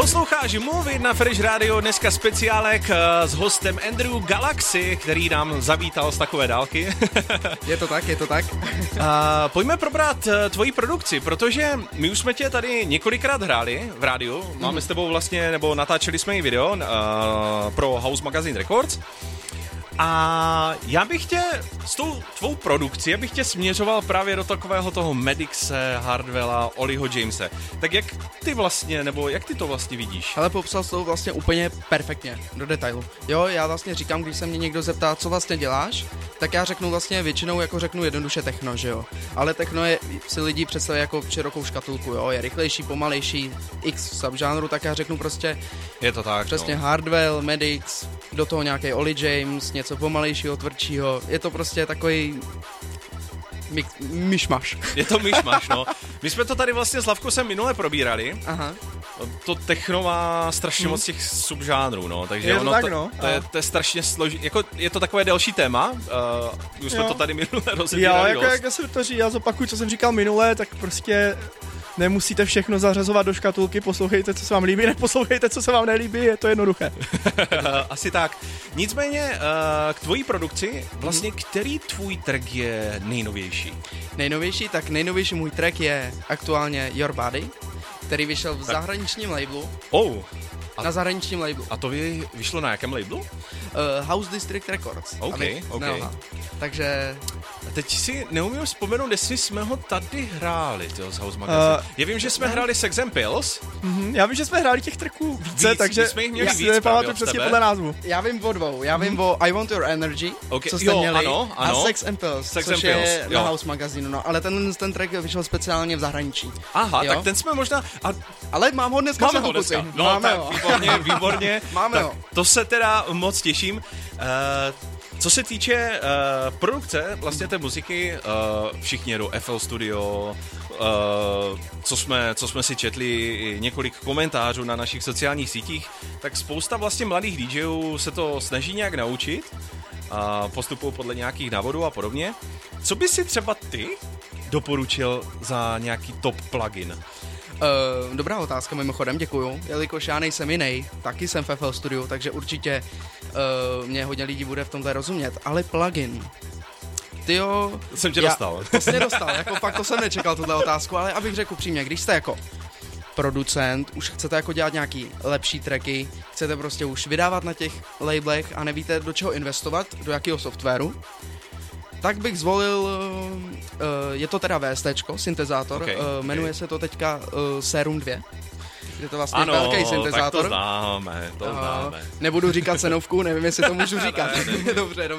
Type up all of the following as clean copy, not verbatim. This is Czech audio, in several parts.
Posloucháš Move na Fresh Radio, dneska speciálek s hostem Andrew Galaxy, který nám zavítal z takové dálky. Je to tak. Pojďme probrat tvoji produkci, protože my už jsme tě tady několikrát hráli v rádiu, máme s tebou vlastně, nebo natáčeli jsme i video pro House Magazine Records. A já bych tě s tou tvou produkcí, já bych tě směřoval právě do takového toho Medixe, Hardwella, Oliho Jamese. Tak jak ty vlastně, nebo jak ty to vlastně vidíš? Ale popsal jsi to vlastně úplně perfektně, do detailu. Jo, já vlastně říkám, když se mě někdo zeptá, co vlastně děláš, tak já řeknu vlastně většinou, jako řeknu jednoduše techno, že jo. Ale techno je, si lidi představí jako širokou škatulku, jo, je rychlejší, pomalejší, x subžánru, tak já řeknu prostě... Je to tak, přesně no. Hardwell, Medix, do toho nějaký Oli James, něco pomalejšího, tvrdšího, je to prostě takový myšmaš. Je to myšmaš, no. My jsme to tady vlastně s Lavkosem minule probírali. Aha. To techno má strašně moc těch subžánrů, no, takže je ono tak, no. To je strašně složité, jako je to takové delší téma, už jsme to tady minule rozebírali. Jo, jako se to říká, já zopakuju, co jsem říkal minule, tak prostě nemusíte všechno zařazovat do škatulky, poslouchejte, co se vám líbí, neposlouchejte, co se vám nelíbí, je to jednoduché. Asi tak. Nicméně k tvojí produkci, vlastně který tvůj track je nejnovější? Nejnovější můj track je aktuálně Your Body, který vyšel v zahraničním labelu. Na zahraničním labelu. A to vyšlo na jakém labelu? House District Records. OK. Takže... A teď si neumím vzpomenout, jestli jsme ho tady hráli, z House Magazine. Já vím, že jsme hráli Sex and Pills. Já vím, že jsme hráli těch tracků více, takže jsme jich měli si nepamatuju přesně podle názvu. Já vím o dvou. Já vím o I Want Your Energy, co jste měli, ano. a Sex and Pills, což je na House Magazine. No, ale ten track vyšel speciálně v zahraničí. Aha, tak ten jsme možná... Ale mám ho dneska. No, máme tak, ho. Výborně. Máme ho. To se teda moc těším. Co se týče produkce vlastně té muziky, všichni jedou FL Studio, co jsme si četli několik komentářů na našich sociálních sítích, tak spousta vlastně mladých DJů se to snaží nějak naučit a postupují podle nějakých návodů a podobně. Co by si třeba ty doporučil za nějaký top plugin? Dobrá otázka, mimochodem, děkuju. Jelikož já nejsem jiný, taky jsem v FL Studiu, takže určitě mě hodně lidí bude v tomhle rozumět. Ale plugin, tyjo... Jsem tě dostal. To jsi mě dostal, jako fakt to jsem nečekal, tuhle otázku, ale abych řekl upřímně, když jste jako producent, už chcete jako dělat nějaký lepší tracky, chcete prostě už vydávat na těch labelech a nevíte do čeho investovat, do jakého softwaru, tak bych zvolil, je to teda VSTčko, syntezátor, jmenuje se to teďka Serum 2. Je to vlastně velký syntezátor. Tak to známe. Nebudu říkat cenovku, nevím, jestli to můžu říkat. Dobře.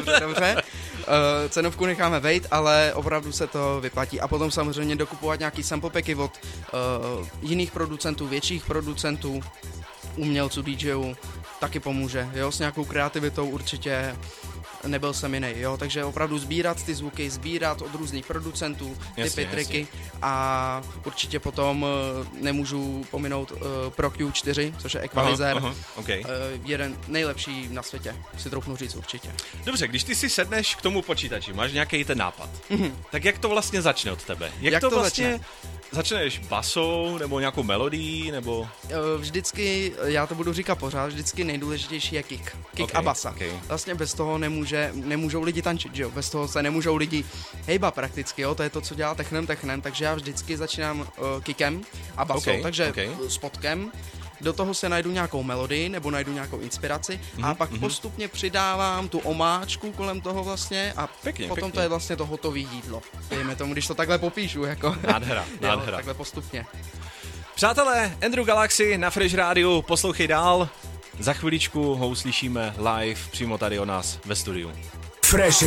Cenovku necháme vejít, ale opravdu se to vyplatí. A potom samozřejmě dokupovat nějaký sample packy od jiných producentů, větších producentů, umělců, DJů, taky pomůže. Jo, s nějakou kreativitou určitě nebyl jsem jiný, jo, takže opravdu sbírat ty zvuky, sbírat od různých producentů ty tracky a určitě potom nemůžu pominout Pro Q4, což je equalizer, jeden nejlepší na světě, si troufnu říct určitě. Dobře, když ty si sedneš k tomu počítači, máš nějaký ten nápad, tak jak to vlastně začne od tebe? Jak to vlastně začneš basou, nebo nějakou melodií, nebo... Vždycky, já to budu říkat pořád, vždycky nejdůležitější je kick a basa. Vlastně bez toho nemůžou lidi tančit, že jo? Bez toho se nemůžou lidi hejbat prakticky, jo? To je to, co dělá technem, takže já vždycky začínám kickem a basou, takže spotkem. Do toho se najdu nějakou melodii nebo najdu nějakou inspiraci a pak postupně přidávám tu omáčku kolem toho vlastně a potom to je vlastně to hotové jídlo. Dejme tomu, když to takhle popíšu, jako. Nádhera. Takhle postupně. Přátelé, Andrew Galaxy na Fresh Radio, poslouchej dál. Za chviličku ho uslyšíme live přímo tady o nás ve studiu. Fresh